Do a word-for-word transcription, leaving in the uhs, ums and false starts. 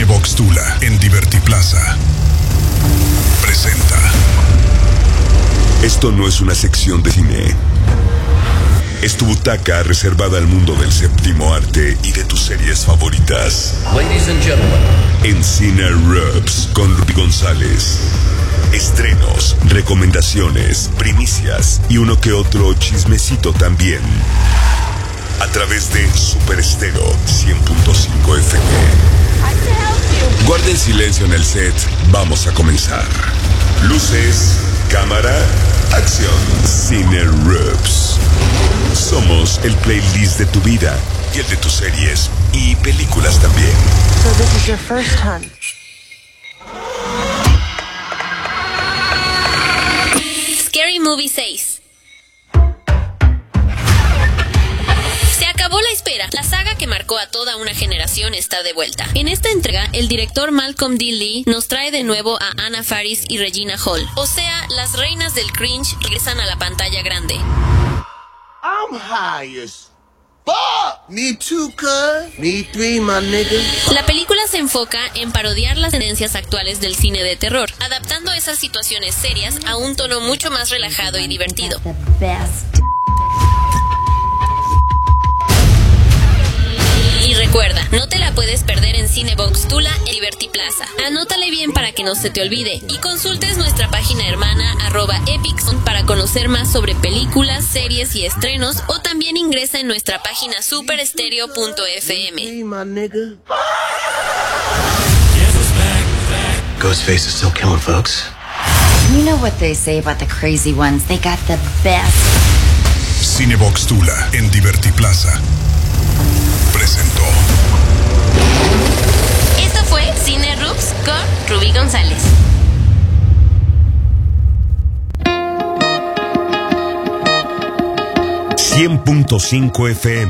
Cinebox Tula en Divertiplaza presenta. Esto no es una sección de cine. Es tu butaca reservada al mundo del séptimo arte y de tus series favoritas. Ladies and gentlemen, en Cine Rubs con Ruby González. Estrenos, recomendaciones, primicias y uno que otro chismecito también. A través de Super Estéreo cien punto cinco F M. Guarden silencio en el set. Vamos a comenzar. Luces, cámara, acción. Cine Rubs. Somos el playlist de tu vida y el de tus series y películas también. So this is your first hunt. Scary Movie seis. Se acabó la espera. La saga que marcó a toda una generación está de vuelta. En esta entrega, el director Malcolm D. Lee nos trae de nuevo a Anna Faris y Regina Hall. O sea, las reinas del cringe regresan a la pantalla grande. I'm high as fuck. Me two, cuz. Me three, my nigga. La película se enfoca en parodiar las tendencias actuales del cine de terror, adaptando esas situaciones serias a un tono mucho más relajado y divertido. Y recuerda, no te la puedes perder en Cinebox Tula en Divertiplaza. Anótale bien para que no se te olvide y consultes nuestra página hermana arroba Epixon para conocer más sobre películas, series y estrenos, o también ingresa en nuestra página super estéreo punto f m. Ghostface is still killing folks. You know what they say about the crazy ones. They got the best. Cinebox Tula en Divertiplaza presentó. Esto fue Cine Rubs con Ruby González. cien punto cinco F M